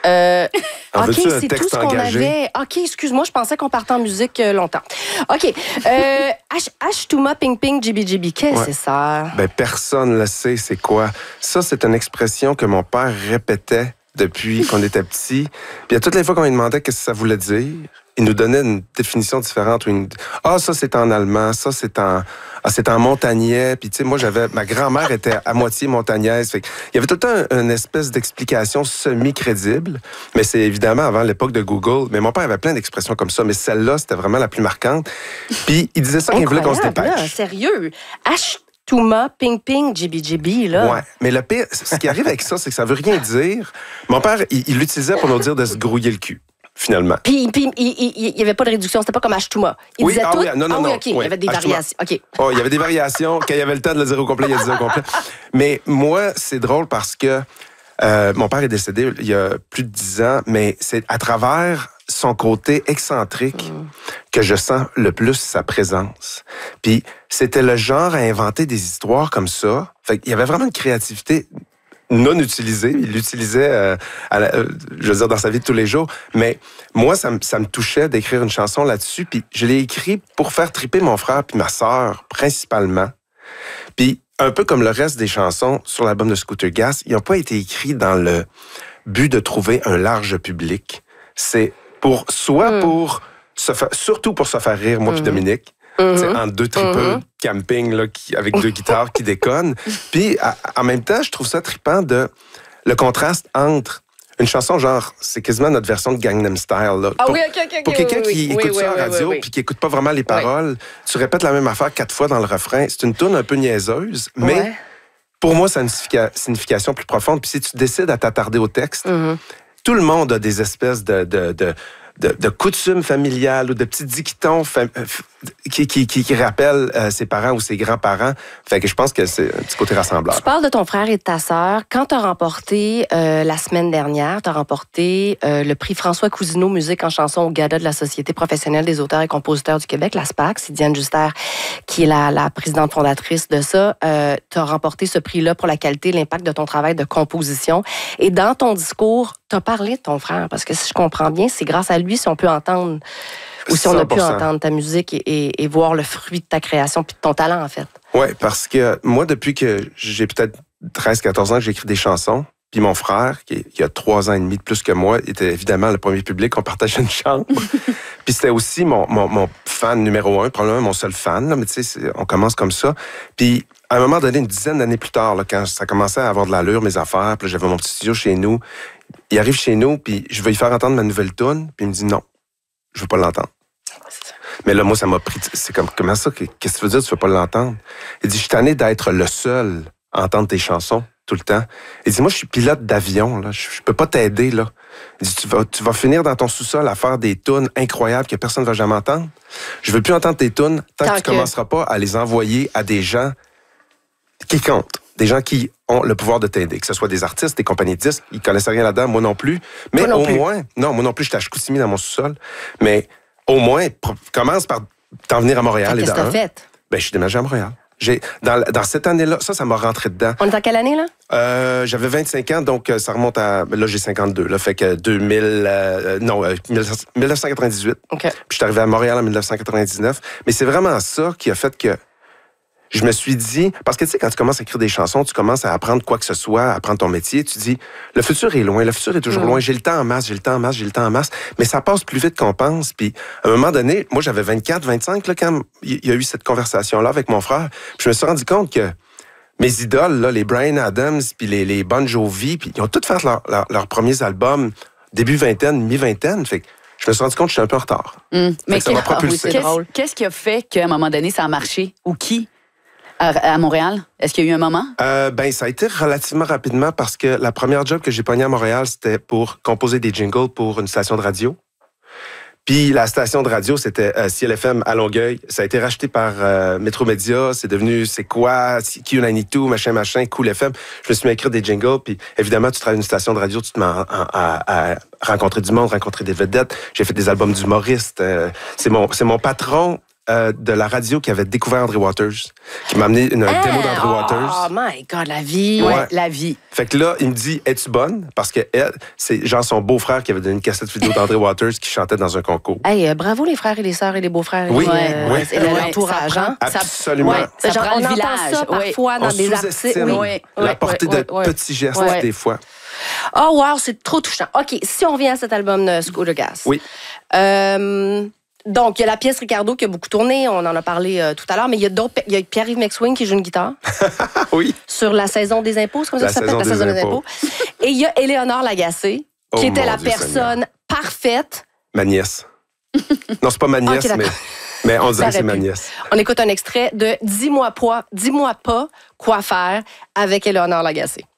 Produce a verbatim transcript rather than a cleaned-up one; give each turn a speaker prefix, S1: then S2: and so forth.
S1: Euh,
S2: En
S1: OK,
S2: veux-tu un
S1: c'est tout
S2: texte
S1: ce qu'on
S2: engagé?
S1: avait. OK, excuse-moi, je pensais qu'on partait en musique euh, longtemps. OK. Euh, H- H-Touma Ping Ping J B J B, qu'est-ce que
S2: Ouais.
S1: c'est ça?
S2: Ben, personne ne le sait, c'est quoi. Ça, c'est une expression que mon père répétait depuis qu'on était petit. Puis à toutes les fois qu'on lui demandait qu'est-ce que ça voulait dire, il nous donnait une définition différente. Ou une... Ah, ça, c'est en allemand. Ça, c'est en... Ah, c'est en montagnais. Puis, tu sais, moi, j'avais... Ma grand-mère était à moitié montagnaise. Fait que il y avait tout le temps une espèce d'explication semi-crédible. Mais c'est évidemment avant l'époque de Google. Mais mon père avait plein d'expressions comme ça. Mais celle-là, c'était vraiment la plus marquante. Puis, il disait ça quand il voulait qu'on se
S1: Incroyable, là,
S2: dépêche.
S1: sérieux. H-Touma Ping Ping J B J B, là.
S2: Ouais, mais le pire, ce qui arrive avec ça, c'est que ça veut rien dire. Mon père, il il l'utilisait pour nous dire de se grouiller le cul, finalement.
S1: Puis, puis il n'y avait pas de réduction, c'était pas comme H-Touma. Il
S2: Oui,
S1: disait
S2: ah
S1: tout.
S2: oui, non, non,
S1: ah oui,
S2: non,
S1: OK, il
S2: oui,
S1: y avait des
S2: H-Touma.
S1: variations. OK.
S2: Oh, il y avait des variations. Quand il y avait le temps de le dire au complet, il a dit au complet. Mais moi, c'est drôle parce que euh, mon père est décédé il y a plus de dix ans, mais c'est à travers son côté excentrique mm. que je sens le plus sa présence. Puis c'était le genre à inventer des histoires comme ça. Fait qu'il y avait vraiment une créativité non utilisée. Il l'utilisait, euh, à la, euh, je veux dire, dans sa vie de tous les jours. Mais moi, ça me, ça me touchait d'écrire une chanson là-dessus. Puis je l'ai écrit pour faire triper mon frère puis ma sœur, principalement. Puis un peu comme le reste des chansons sur l'album de Scooter Gas, ils n'ont pas été écrits dans le but de trouver un large public. C'est pour, soit mm. pour, se fa- surtout pour se faire rire, moi puis mm. Dominique, mm-hmm. c'est entre deux tripeux mm-hmm. camping là, qui, avec deux guitares qui déconnent. Puis à, en même temps, je trouve ça trippant de le contraste entre une chanson genre, c'est quasiment notre version de Gangnam Style. Là.
S1: Ah
S2: pour,
S1: oui, OK, OK.
S2: Pour quelqu'un
S1: oui,
S2: qui
S1: oui,
S2: écoute
S1: oui,
S2: ça
S1: oui,
S2: à la radio
S1: oui, oui.
S2: puis qui écoute pas vraiment les paroles, oui. tu répètes la même affaire quatre fois dans le refrain. C'est une toune un peu niaiseuse, mais
S1: ouais.
S2: pour moi, ça a une significa- signification plus profonde. Puis si tu décides à t'attarder au texte, mm-hmm. tout le monde a des espèces de... de, de De, de coutumes familiales ou de petits dictons fam- qui, qui, qui, qui rappellent euh, ses parents ou ses grands-parents. Fait que je pense que c'est un petit côté rassembleur.
S1: Tu parles de ton frère et de ta sœur. Quand tu as remporté, euh, la semaine dernière, tu as remporté euh, le prix François Cousineau Musique en chanson au Gala de la Société professionnelle des auteurs et compositeurs du Québec, la S P A C. C'est Diane Juster qui est la, la présidente fondatrice de ça. Euh, tu as remporté ce prix-là pour la qualité et l'impact de ton travail de composition. Et dans ton discours, tu as parlé de ton frère, parce que si je comprends bien, c'est grâce à lui si on peut entendre, ou si on a pu entendre ta musique et, et, et voir le fruit de ta création puis de ton talent, en fait.
S2: Oui, parce que moi, depuis que j'ai peut-être treize quatorze ans que j'écris des chansons, puis mon frère, qui, qui a trois ans et demi de plus que moi, était évidemment le premier public, on partageait une chambre. Puis c'était aussi mon, mon, mon fan numéro un, probablement mon seul fan, là, mais tu sais, on commence comme ça. Puis à un moment donné, une dizaine d'années plus tard, là, quand ça commençait à avoir de l'allure, mes affaires, puis j'avais mon petit studio chez nous, il arrive chez nous, puis je veux lui faire entendre ma nouvelle toune, puis il me dit non, je veux pas l'entendre. Mais là, moi, ça m'a pris... C'est comme, comment ça? Qu'est-ce que tu veux dire, tu veux pas l'entendre? Il dit, je suis tanné d'être le seul à entendre tes chansons tout le temps. Il dit, moi, je suis pilote d'avion, là. Je, je peux pas t'aider, là. Il dit, tu vas, tu vas finir dans ton sous-sol à faire des tunes incroyables que personne ne va jamais entendre. Je veux plus entendre tes tunes tant, tant que tu que... commenceras pas à les envoyer à des gens qui comptent. Des gens qui ont le pouvoir de t'aider. Que ce soit des artistes, des compagnies de disques. Ils connaissent rien là-dedans, moi non plus. Mais
S1: moi non
S2: au
S1: plus.
S2: moins... Non, moi non plus, j'étais à Chicoutimi dans mon sous-sol. Mais au moins, commence par t'en venir à Montréal.
S1: Qu'est-ce que t'as fait?
S2: Ben, je suis déménagé à Montréal. J'ai, dans, dans cette année-là, ça, ça m'a rentré dedans.
S1: On est en quelle année, là?
S2: Euh, j'avais vingt-cinq ans, donc ça remonte à... Là, j'ai cinquante-deux. Là, fait que deux mille... Euh, non, euh, dix-neuf cent quatre-vingt-dix-huit.
S1: Okay.
S2: Puis je suis arrivé à Montréal en dix-neuf cent quatre-vingt-dix-neuf. Mais c'est vraiment ça qui a fait que je me suis dit... Parce que, tu sais, quand tu commences à écrire des chansons, tu commences à apprendre quoi que ce soit, à apprendre ton métier, tu dis, le futur est loin, le futur est toujours mmh. loin, j'ai le temps en masse, j'ai le temps en masse, j'ai le temps en masse, mais ça passe plus vite qu'on pense. Puis, à un moment donné, moi, j'avais vingt-quatre, vingt-cinq, là, quand il y a eu cette conversation-là avec mon frère, puis je me suis rendu compte que mes idoles, là, les Bryan Adams, puis les, les Bon Jovi, puis ils ont tous fait leur, leur, leurs premiers albums début vingtaine, mi-vingtaine, fait que je me suis rendu compte que j'étais un peu en retard.
S3: Mmh. Mais
S2: ça m'a propulsé.
S3: Qu'est-ce, qu'est-ce qui a fait qu'à un moment donné, ça a marché? Ou qui? À, à Montréal? Est-ce qu'il y a eu un moment?
S2: Euh, ben, ça a été relativement rapidement parce que la première job que j'ai pognée à Montréal, c'était pour composer des jingles pour une station de radio. Puis la station de radio, c'était euh, C L F M à Longueuil. Ça a été racheté par euh, Métro-Média. C'est devenu C'est quoi? Q quatre-vingt-douze, machin, machin, Cool F M. Je me suis mis à écrire des jingles. Puis évidemment, tu travailles dans une station de radio, tu te mets à, à, à rencontrer du monde, rencontrer des vedettes. J'ai fait des albums d'humoristes. Euh, c'est mon, c'est mon patron euh, de la radio qui avait découvert André Waters, qui m'a amené une
S1: Ah,
S2: démo d'André
S1: oh,
S2: Waters.
S1: Oh my God, la vie.
S3: Ouais,
S2: Ouais.
S3: la vie.
S2: Fait que là, il me dit, es-tu bonne? Parce que elle, c'est genre son beau-frère qui avait donné une cassette vidéo d'André Waters qui chantait dans un concours.
S1: Hey, euh, bravo les frères et les sœurs et les beaux-frères.
S2: Oui,
S1: et, euh,
S2: oui.
S1: et
S3: Ouais,
S1: l'entourage.
S3: ça
S1: hein.
S3: prend- Ça-
S2: Absolument.
S3: ouais, ça
S1: Genre,
S3: prend
S1: on
S3: le
S1: entend
S3: village.
S1: ça
S3: Oui.
S1: parfois dans
S2: On
S1: des articles.
S2: sous-estime
S1: Oui,
S3: oui.
S2: la
S1: oui,
S2: portée
S1: oui,
S2: de
S1: oui.
S2: petits gestes
S1: Ouais.
S2: des fois.
S1: Oh wow, c'est trop touchant. OK, si on revient à cet album de Scooter Gas.
S2: Oui.
S1: Euh, donc, il y a la pièce Ricardo qui a beaucoup tourné, on en a parlé euh, tout à l'heure, mais il y a d'autres. Il y a Pierre-Yves McSwing qui joue une guitare
S2: Ah oui.
S1: sur la saison des impôts, c'est comme ça
S2: La
S1: que ça s'appelle,
S2: saison
S1: la
S2: des
S1: saison des
S2: impôts.
S1: impôts. Et il y a Éléonore Lagacé,
S2: Oh,
S1: qui était
S2: mon
S1: la
S2: Dieu
S1: personne parfaite.
S2: Ma nièce. Non, c'est pas ma nièce,
S1: Ok,
S2: mais,
S1: d'accord.
S2: mais on dirait que
S1: Ça
S2: c'est ma
S1: aurait pu.
S2: nièce.
S1: On écoute un extrait de Dis-moi pas, dis-moi pas quoi faire avec Éléonore Lagacé.